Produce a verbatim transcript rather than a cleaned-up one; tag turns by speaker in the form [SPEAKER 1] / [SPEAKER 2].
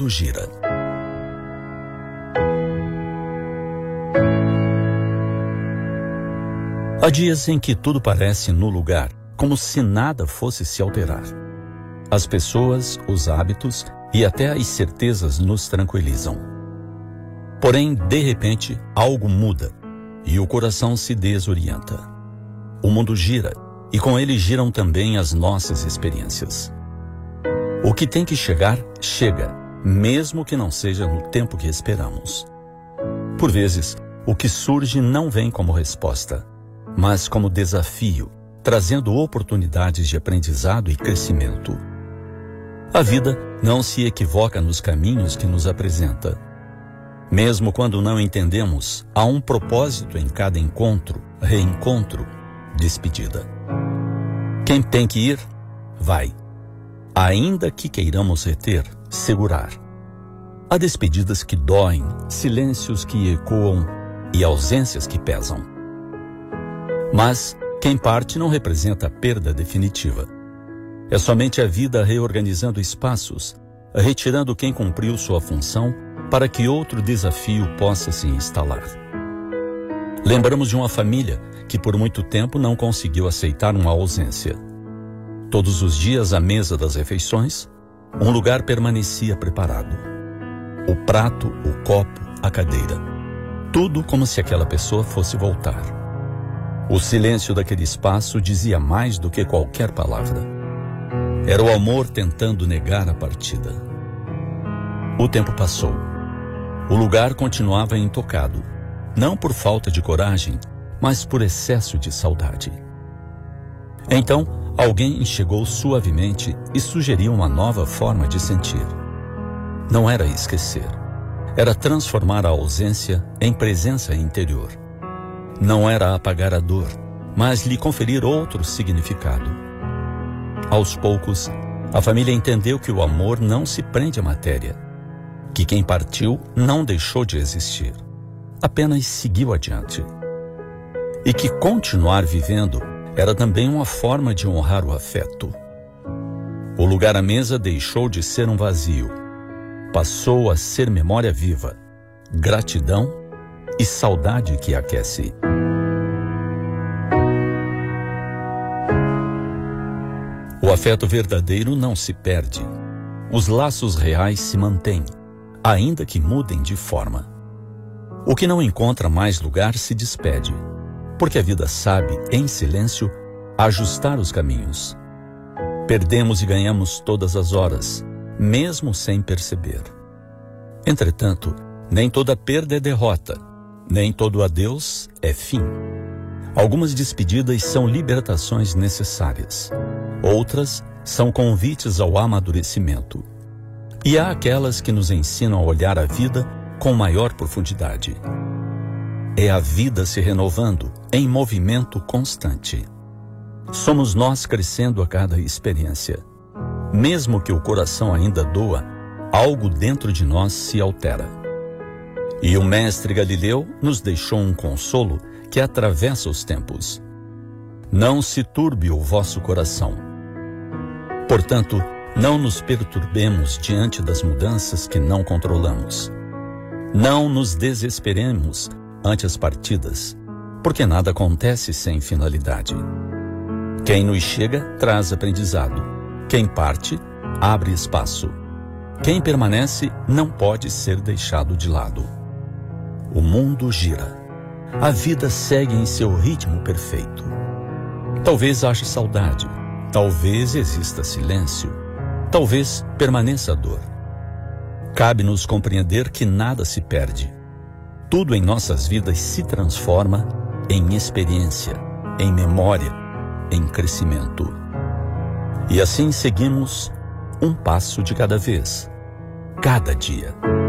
[SPEAKER 1] mundo gira. Há dias em que tudo parece no lugar, como se nada fosse se alterar. As pessoas, os hábitos e até as certezas nos tranquilizam. Porém, de repente, algo muda e o coração se desorienta. O mundo gira e com ele giram também as nossas experiências. O que tem que chegar, chega, mesmo que não seja no tempo que esperamos. Por vezes, o que surge não vem como resposta, mas como desafio, trazendo oportunidades de aprendizado e crescimento. A vida não se equivoca nos caminhos que nos apresenta. Mesmo quando não entendemos, há um propósito em cada encontro, reencontro, despedida. Quem tem que ir, vai. Ainda que queiramos reter, segurar. Há despedidas que doem, silêncios que ecoam e ausências que pesam. Mas quem parte não representa a perda definitiva. É somente a vida reorganizando espaços, retirando quem cumpriu sua função para que outro desafio possa se instalar. Lembramos de uma família que por muito tempo não conseguiu aceitar uma ausência. Todos os dias à mesa das refeições, um lugar permanecia preparado. O prato, o copo, a cadeira. Tudo como se aquela pessoa fosse voltar. O silêncio daquele espaço dizia mais do que qualquer palavra. Era o amor tentando negar a partida. O tempo passou. O lugar continuava intocado, não por falta de coragem, mas por excesso de saudade. Então, alguém chegou suavemente e sugeriu uma nova forma de sentir. Não era esquecer, era transformar a ausência em presença interior. Não era apagar a dor, mas lhe conferir outro significado. Aos poucos, a família entendeu que o amor não se prende à matéria, que quem partiu não deixou de existir, apenas seguiu adiante. E que continuar vivendo era também uma forma de honrar o afeto. O lugar à mesa deixou de ser um vazio, passou a ser memória viva, gratidão e saudade que aquece. O afeto verdadeiro não se perde. Os laços reais se mantêm, ainda que mudem de forma. O que não encontra mais lugar se despede, porque a vida sabe, em silêncio, ajustar os caminhos. Perdemos e ganhamos todas as horas, mesmo sem perceber. Entretanto, nem toda perda é derrota, nem todo adeus é fim. Algumas despedidas são libertações necessárias. Outras são convites ao amadurecimento. E há aquelas que nos ensinam a olhar a vida com maior profundidade. É a vida se renovando em movimento constante. Somos nós crescendo a cada experiência. Mesmo que o coração ainda doa, algo dentro de nós se altera. E o mestre Galileu nos deixou um consolo que atravessa os tempos. Não se turbe o vosso coração. Portanto, não nos perturbemos diante das mudanças que não controlamos. Não nos desesperemos ante as partidas, porque nada acontece sem finalidade. Quem nos chega, traz aprendizado. Quem parte, abre espaço. Quem permanece, não pode ser deixado de lado. O mundo gira. A vida segue em seu ritmo perfeito. Talvez haja saudade. Talvez exista silêncio. Talvez permaneça a dor. Cabe-nos compreender que nada se perde. Tudo em nossas vidas se transforma em experiência, em memória, em crescimento. E assim seguimos um passo de cada vez, cada dia.